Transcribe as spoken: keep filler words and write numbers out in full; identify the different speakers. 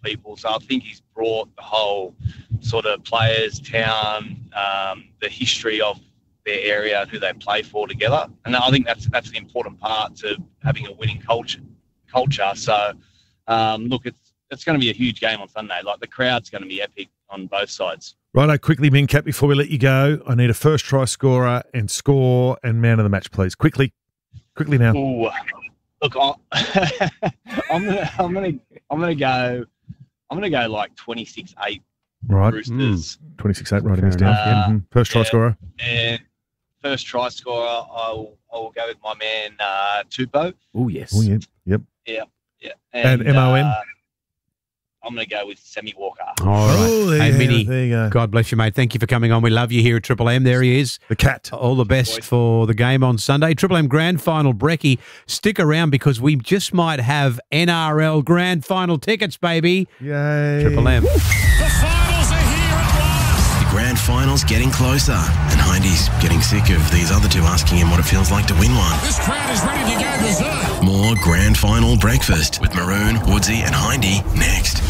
Speaker 1: people. So I think he's brought the whole sort of players, town, um, the history of their area and who they play for together. And I think that's that's an important part to having a winning culture. culture. So, um, look, it's it's going to be a huge game on Sunday. Like, the crowd's going to be epic on both sides.
Speaker 2: Righto, quickly, Mincat, before we let you go, I need a first try scorer and score and man of the match, please. Quickly. Quickly now.
Speaker 1: Ooh. Look, I'll, I'm gonna I'm gonna I'm gonna go I'm gonna go like twenty-six eight
Speaker 2: Right.
Speaker 1: Roosters.
Speaker 2: Mm. twenty-six eight, writing this down.
Speaker 1: Uh,
Speaker 2: yeah. mm-hmm. First try
Speaker 1: yeah.
Speaker 2: scorer.
Speaker 1: And first try scorer, I'll I'll go with my man uh, Tupou.
Speaker 3: Oh yes.
Speaker 2: Oh yeah. Yep.
Speaker 1: Yeah, yeah.
Speaker 2: And M O N?
Speaker 1: Uh, I'm going to go with Sammy Walker.
Speaker 3: All right.
Speaker 2: Oh, there,
Speaker 3: hey,
Speaker 2: you
Speaker 3: Minnie,
Speaker 2: there you go.
Speaker 3: God bless you, mate. Thank you for coming on. We love you here at Triple M. There he is.
Speaker 2: The cat.
Speaker 3: All the best for the game on Sunday. Triple M Grand Final, Brecky. Stick around because we just might have N R L Grand Final tickets, baby.
Speaker 2: Yay.
Speaker 3: Triple M.
Speaker 4: The finals are here at last.
Speaker 5: The grand final's getting closer, and Hindy's getting sick of these other two asking him what it feels like to win one.
Speaker 4: This crowd is ready to go berserk.
Speaker 5: More grand final breakfast with Maroon, Woodsy, and Hindy next.